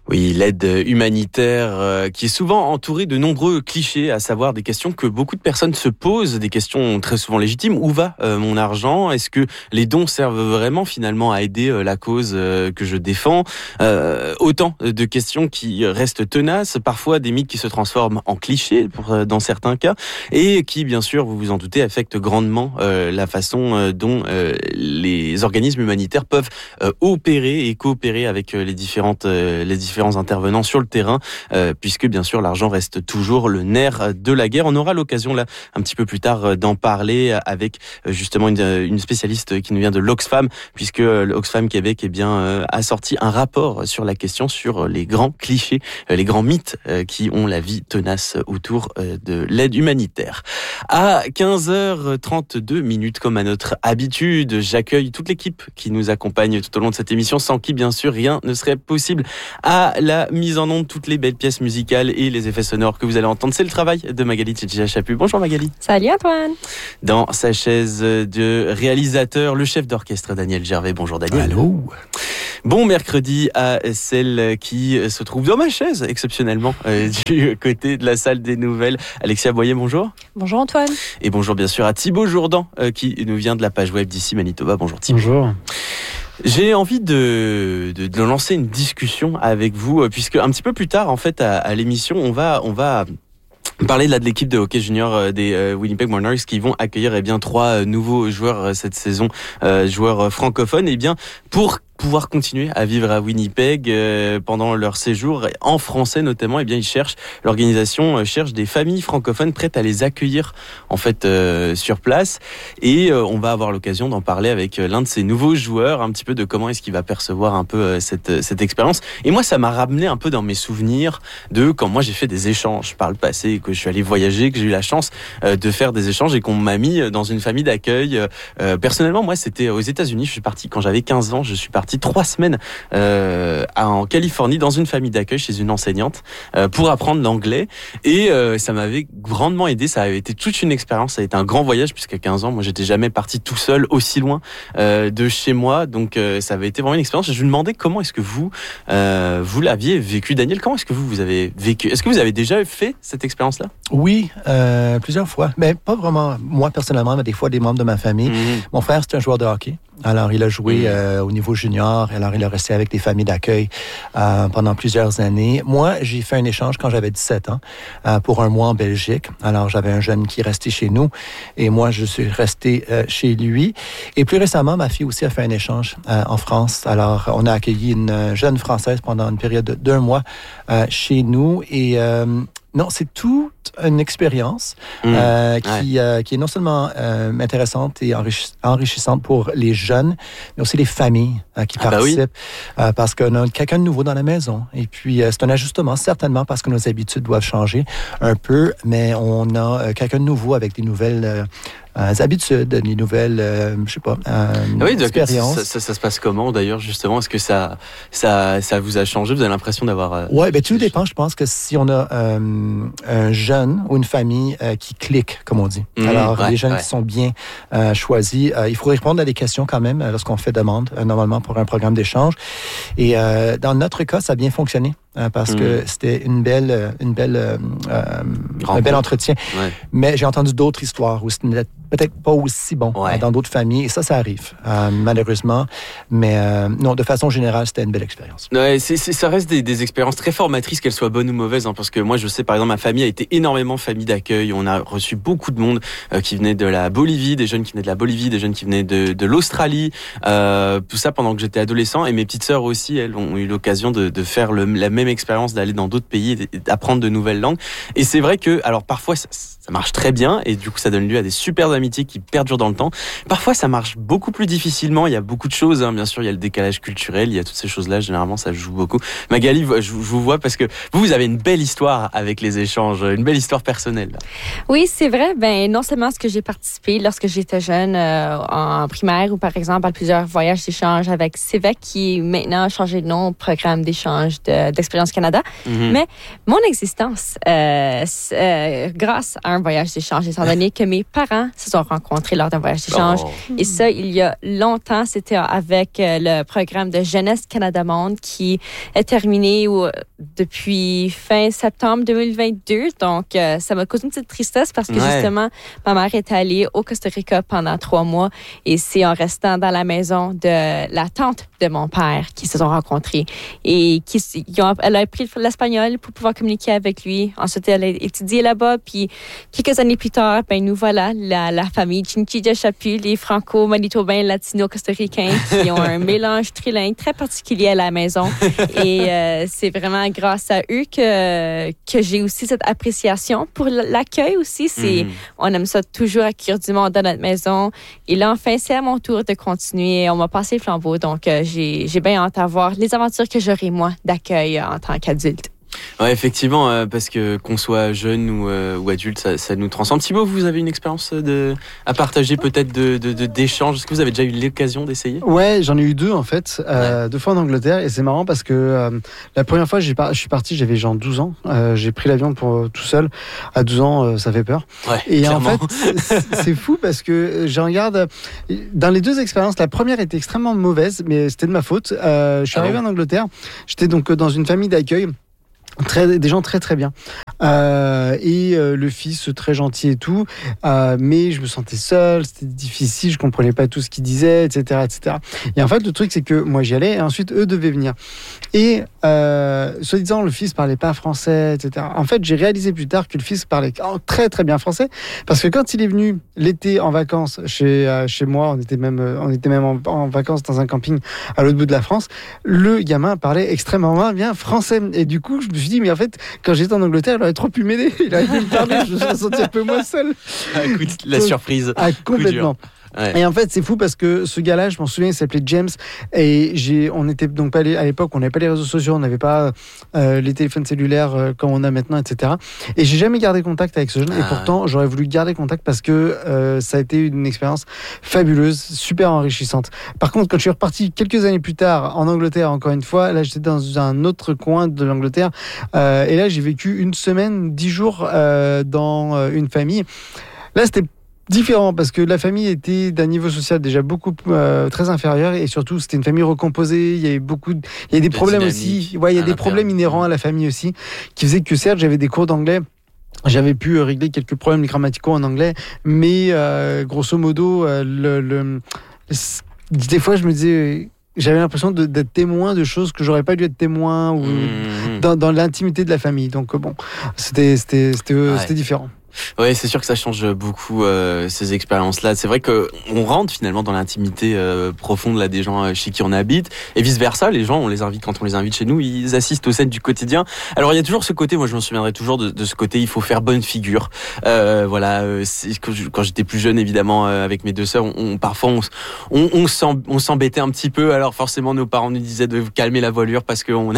Oui, l'aide humanitaire qui est souvent entourée de nombreux clichés, à savoir des questions que beaucoup de personnes se posent, des questions très souvent légitimes. Où va mon argent ? Est-ce que les dons servent vraiment finalement à aider la cause que je défends ? Autant de questions qui restent tenaces, parfois des mythes qui se transforment en clichés dans certains cas, et qui, bien sûr, vous vous en doutez, affectent grandement la façon dont les organismes humanitaires peuvent opérer et coopérer avec les différents intervenants sur le terrain, puisque bien sûr l'argent reste toujours le nerf de la guerre. On aura l'occasion là un petit peu plus tard d'en parler avec justement une spécialiste qui nous vient de l'Oxfam, puisque l'Oxfam Québec a sorti un rapport sur la question, sur les grands clichés, les grands mythes qui ont la vie tenace autour de l'aide humanitaire. À 15h32, comme à notre habitude, j'accueille toute l'équipe qui nous accompagne tout au long de cette émission, sans qui bien sûr rien ne serait possible. À la mise en onde, toutes les belles pièces musicales et les effets sonores que vous allez entendre, c'est le travail de Magali Tchidjiachapu. Bonjour Magali. Salut Antoine. Dans sa chaise de réalisateur, le chef d'orchestre Daniel Gervais. Bonjour Daniel. Allô. Bon mercredi à celle qui se trouve dans ma chaise, exceptionnellement, du côté de la salle des nouvelles. Alexia Boyer, bonjour. Bonjour Antoine. Et bonjour bien sûr à Thibaut Jourdan, qui nous vient de la page web d'ici Manitoba. Bonjour Thibaut. Bonjour. J'ai envie de lancer une discussion avec vous, puisque un petit peu plus tard, en fait, à l'émission, on va parler de l'équipe de hockey junior des Winnipeg Monarchs qui vont accueillir 3 nouveaux joueurs cette saison, joueurs francophones, pour pouvoir continuer à vivre à Winnipeg pendant leur séjour en français notamment. L'organisation cherche des familles francophones prêtes à les accueillir en fait sur place, et on va avoir l'occasion d'en parler avec l'un de ces nouveaux joueurs, un petit peu de comment est-ce qu'il va percevoir un peu cette expérience. Et moi, ça m'a ramené un peu dans mes souvenirs de quand moi j'ai fait des échanges par le passé, que je suis allé voyager, que j'ai eu la chance de faire des échanges et qu'on m'a mis dans une famille d'accueil. Personnellement, moi, c'était aux États-Unis. Je suis parti quand j'avais 15 ans. Je suis parti 3 semaines en Californie dans une famille d'accueil chez une enseignante pour apprendre l'anglais, et ça m'avait grandement aidé. Ça avait été toute une expérience, ça a été un grand voyage, puisqu'à 15 ans, moi j'étais jamais parti tout seul aussi loin de chez moi, donc ça avait été vraiment une expérience. Je me demandais comment est-ce que vous l'aviez vécu. Daniel, comment est-ce que vous avez vécu? Est-ce que vous avez déjà fait cette expérience-là? Oui, plusieurs fois, mais pas vraiment moi personnellement, mais des fois des membres de ma famille. Mon frère, c'est un joueur de hockey. Alors, il a joué au niveau junior. Alors, il a resté avec des familles d'accueil pendant plusieurs années. Moi, j'ai fait un échange quand j'avais 17 ans pour un mois en Belgique. Alors, j'avais un jeune qui restait chez nous et moi, je suis resté chez lui. Et plus récemment, ma fille aussi a fait un échange en France. Alors, on a accueilli une jeune Française pendant une période d'1 mois chez nous, et non, c'est toute une expérience qui est non seulement intéressante et enrichissante pour les jeunes, mais aussi les familles qui participent, parce qu'on a quelqu'un de nouveau dans la maison. Et puis, c'est un ajustement, certainement, parce que nos habitudes doivent changer un peu, mais on a quelqu'un de nouveau avec des nouvelles habitudes, des nouvelles, expériences. Ça se passe comment, d'ailleurs, justement? Est-ce que ça vous a changé? Vous avez l'impression d'avoir... Oui, tout dépend. Je pense que si on a un jeune ou une famille qui clique, comme on dit. Alors, les jeunes qui sont bien choisis, il faut répondre à des questions quand même lorsqu'on fait demande, normalement, pour un programme d'échange. Et dans notre cas, ça a bien fonctionné. Parce que c'était un bel entretien. Ouais. Mais j'ai entendu d'autres histoires où c'était peut-être pas aussi bon dans d'autres familles. Et ça arrive, malheureusement. Mais non, de façon générale, c'était une belle expérience. Ouais, ça reste des expériences très formatrices, qu'elles soient bonnes ou mauvaises. Parce que moi, je sais, par exemple, ma famille a été énormément famille d'accueil. On a reçu beaucoup de monde qui venait de la Bolivie, des jeunes qui venaient de la Bolivie, des jeunes qui venaient de l'Australie. Tout ça pendant que j'étais adolescent. Et mes petites sœurs aussi, elles ont eu l'occasion de faire la même expérience, d'aller dans d'autres pays et d'apprendre de nouvelles langues. Et c'est vrai que, alors parfois ça marche très bien, et du coup ça donne lieu à des super amitiés qui perdurent dans le temps. Parfois ça marche beaucoup plus difficilement, il y a beaucoup de choses, bien sûr, il y a le décalage culturel, il y a toutes ces choses-là, généralement ça joue beaucoup. Magali, je vous vois parce que vous avez une belle histoire avec les échanges, une belle histoire personnelle. Oui, c'est vrai. Non seulement ce que j'ai participé lorsque j'étais jeune en primaire, ou par exemple à plusieurs voyages d'échange avec CEVEC, qui maintenant a changé de nom, programme d'échange d'expérience expérience Canada. Mais mon existence, grâce à un voyage d'échange, étant donné que mes parents se sont rencontrés lors d'un voyage d'échange. Et ça, il y a longtemps, c'était avec le programme de Jeunesse Canada Monde qui est terminé depuis fin septembre 2022. Donc, ça m'a causé une petite tristesse parce que justement, ma mère est allée au Costa Rica pendant 3 mois et c'est en restant dans la maison de la tante de mon père qui se sont rencontrés et elle a appris l'espagnol pour pouvoir communiquer avec lui. Ensuite, elle a étudié là-bas. Puis, quelques années plus tard, nous voilà, la famille Chinchilla Chapu, les franco-manitobains, latino-costaricains qui ont un mélange trilingue très particulier à la maison. Et c'est vraiment grâce à eux que j'ai aussi cette appréciation pour l'accueil aussi. On aime ça toujours accueillir du monde dans notre maison. Et là, enfin, c'est à mon tour de continuer. On m'a passé le flambeau, donc j'ai bien hâte à voir les aventures que j'aurai, moi, d'accueil en tant qu'adulte. Ouais, effectivement, parce que qu'on soit jeune ou adulte, ça nous transcende. Thibaut, vous avez une expérience à partager peut-être d'échange. Est-ce que vous avez déjà eu l'occasion d'essayer? Ouais, j'en ai eu 2 en fait, 2 fois en Angleterre, et c'est marrant parce que la première fois je suis parti, j'avais genre 12 ans. J'ai pris l'avion pour tout seul. À 12 ans, ça fait peur. Ouais, et clairement. En fait, c'est fou parce que je regarde dans les 2 expériences. La première était extrêmement mauvaise, mais c'était de ma faute. Je suis arrivé en Angleterre. J'étais donc dans une famille d'accueil. Des gens très très bien et le fils très gentil et tout, mais je me sentais seul, c'était difficile, je comprenais pas tout ce qu'il disait, etc. Et en fait le truc c'est que moi j'y allais et ensuite eux devaient venir et soi-disant le fils parlait pas français, etc. En fait j'ai réalisé plus tard que le fils parlait très très bien français parce que quand il est venu l'été en vacances chez moi, on était même en vacances dans un camping à l'autre bout de la France, le gamin parlait extrêmement bien français et du coup je me suis dit mais en fait quand j'étais en Angleterre il aurait trop pu m'aider, il aurait pu me parler, je me suis senti un peu moins seul. Écoute, la surprise. Complètement. Ouais. Et en fait, c'est fou parce que ce gars-là, je m'en souviens, il s'appelait James. Et on n'était donc pas à l'époque, on n'avait pas les réseaux sociaux, on n'avait pas les téléphones cellulaires comme on a maintenant, etc. Et j'ai jamais gardé contact avec ce jeune. Et pourtant, j'aurais voulu garder contact parce que ça a été une expérience fabuleuse, super enrichissante. Par contre, quand je suis reparti quelques années plus tard en Angleterre, encore une fois, là, j'étais dans un autre coin de l'Angleterre. Et là, j'ai vécu 1 semaine, 10 jours dans une famille. Là, c'était différent parce que la famille était d'un niveau social déjà beaucoup très inférieur et surtout c'était une famille recomposée, il y a des problèmes aussi, il y a des problèmes inhérents à la famille aussi qui faisaient que certes j'avais des cours d'anglais, j'avais pu régler quelques problèmes grammaticaux en anglais, mais grosso modo des fois je me disais j'avais l'impression d'être témoin de choses que j'aurais pas dû être témoin ou dans l'intimité de la famille, donc bon c'était différent. Ouais, c'est sûr que ça change beaucoup ces expériences-là. C'est vrai que on rentre finalement dans l'intimité profonde là des gens chez qui on habite et vice versa. Les gens, on les invite quand on les invite chez nous, ils assistent aux scènes du quotidien. Alors il y a toujours ce côté, moi je me souviendrai toujours de ce côté, il faut faire bonne figure. Quand j'étais plus jeune évidemment avec mes 2 sœurs, parfois on s'embêtait un petit peu. Alors forcément nos parents nous disaient de calmer la voilure parce qu'on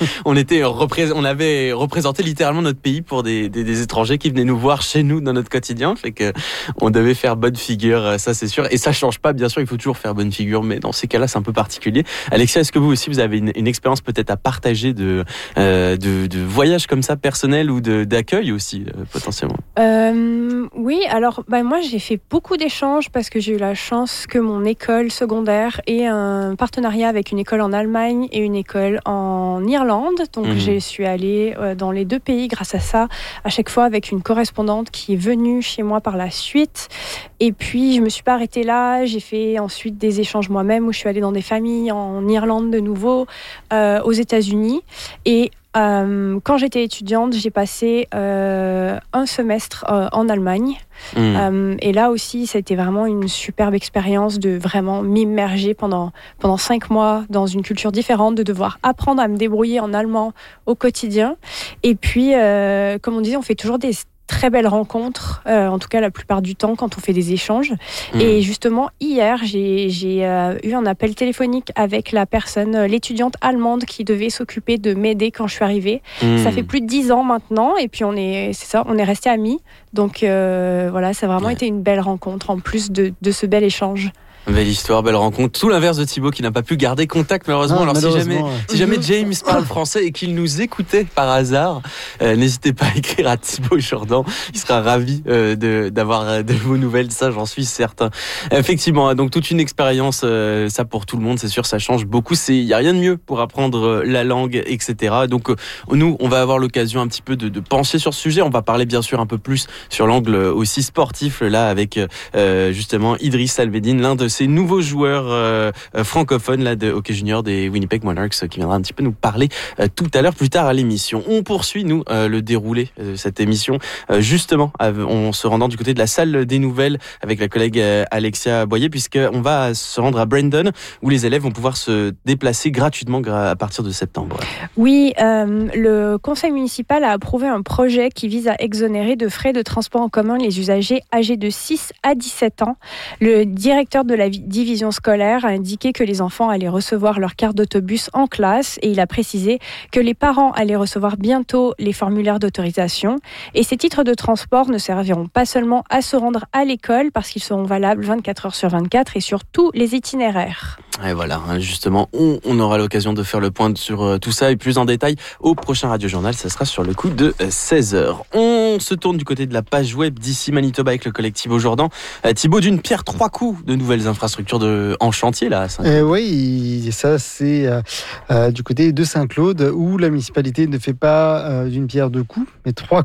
avait représenté littéralement notre pays pour des étrangers qui venaient nous voir chez nous dans notre quotidien, fait que on devait faire bonne figure, ça c'est sûr, et ça change pas, bien sûr, il faut toujours faire bonne figure, mais dans ces cas-là c'est un peu particulier. Alexia, est-ce que vous aussi vous avez une expérience peut-être à partager de voyage comme ça personnel ou d'accueil aussi potentiellement? Oui, alors moi j'ai fait beaucoup d'échanges parce que j'ai eu la chance que mon école secondaire ait un partenariat avec une école en Allemagne et une école en Irlande, donc je suis allée dans les 2 pays grâce à ça, à chaque fois avec une correspondante qui est venue chez moi par la suite. Et puis, je me suis pas arrêtée là. J'ai fait ensuite des échanges moi-même où je suis allée dans des familles en Irlande de nouveau, aux États-Unis. Et quand j'étais étudiante, j'ai passé un semestre en Allemagne. Et là aussi, ça a été vraiment une superbe expérience de vraiment m'immerger pendant 5 mois dans une culture différente, de devoir apprendre à me débrouiller en allemand au quotidien. Et puis, comme on disait, on fait toujours des très belles rencontres, en tout cas la plupart du temps quand on fait des échanges. Et justement, hier, j'ai eu un appel téléphonique avec la personne, l'étudiante allemande qui devait s'occuper de m'aider quand je suis arrivée. Ça fait plus de 10 ans maintenant, et puis on est restés amis. Donc voilà, ça a vraiment été une belle rencontre, en plus de ce bel échange. Belle histoire, belle rencontre. Tout l'inverse de Thibaut qui n'a pas pu garder contact malheureusement. Alors si jamais James parle français et qu'il nous écoutait par hasard, n'hésitez pas à écrire à Thibaut Jordan. Il sera ravi d'avoir de vos nouvelles, ça j'en suis certain. Effectivement, donc toute une expérience, ça pour tout le monde, c'est sûr, ça change beaucoup. Il y a rien de mieux pour apprendre la langue, etc. Donc nous, on va avoir l'occasion un petit peu de pencher sur ce sujet. On va parler bien sûr un peu plus sur l'angle aussi sportif là avec justement Idriss Alvedine, l'un de ces nouveaux joueurs francophones là de hockey junior des Winnipeg Monarchs, qui viendra un petit peu nous parler tout à l'heure plus tard à l'émission. On poursuit nous le déroulé de cette émission justement en se rendant du côté de la salle des nouvelles avec la collègue Alexia Boyer, puisqu'on va se rendre à Brandon où les élèves vont pouvoir se déplacer gratuitement à partir de septembre. Oui, le conseil municipal a approuvé un projet qui vise à exonérer de frais de transport en commun les usagers âgés de 6 à 17 ans. Le directeur de la division scolaire a indiqué que les enfants allaient recevoir leur carte d'autobus en classe et il a précisé que les parents allaient recevoir bientôt les formulaires d'autorisation. Et ces titres de transport ne serviront pas seulement à se rendre à l'école parce qu'ils seront valables 24 heures sur 24 et sur tous les itinéraires. Et voilà, justement, on aura l'occasion de faire le point sur tout ça et plus en détail au prochain Radio Journal. Ça sera sur le coup de 16h. On se tourne du côté de la page web d'ici Manitoba avec le collègue Thibaut Jordan. Thibaut, d'une pierre trois coups, de nouvelles infrastructures en chantier là. Oui, ça c'est du côté de Saint-Claude où la municipalité ne fait pas d'une pierre deux coups, mais trois